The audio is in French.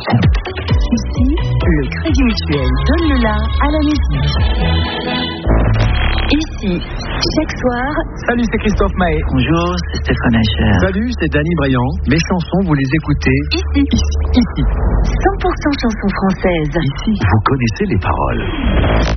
Ici, le Crédit Mutuel donne le la à la musique. Ici, chaque soir... Salut, c'est Christophe Maé. Bonjour, c'est Stéphane Hacher. Salut, c'est Danny Briand. Mes chansons, vous les écoutez Ici. 100% chansons françaises. Ici, vous connaissez les paroles.